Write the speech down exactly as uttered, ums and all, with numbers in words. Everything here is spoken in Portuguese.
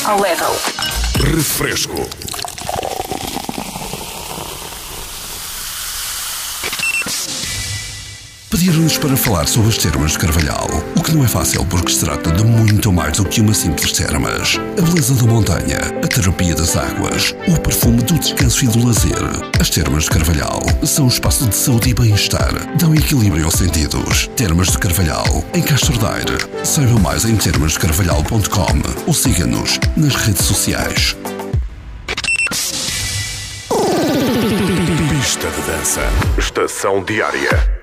ao level. Refresco. Pediram-nos para falar sobre as termas de Carvalhal, o que não é fácil porque se trata de muito mais do que uma simples termas. A beleza da montanha, a terapia das águas, o perfume do descanso e do lazer. As termas de Carvalhal são um espaço de saúde e bem-estar, dão equilíbrio aos sentidos. Termas de Carvalhal, em Castro Daire. Saiba mais em termas de carvalhal ponto com ou siga-nos nas redes sociais. Pista de dança. Estação diária.